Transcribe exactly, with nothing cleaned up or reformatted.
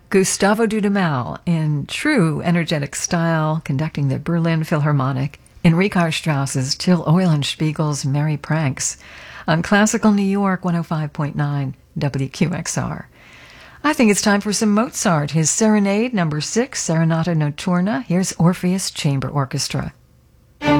Gustavo Dudamel, in true energetic style, conducting the Berlin Philharmonic in Richard Strauss's Till Eulenspiegel's Merry Pranks on Classical New York one oh five point nine W Q X R. I think it's time for some Mozart, his Serenade number six, Serenata Notturna. Here's Orpheus Chamber Orchestra.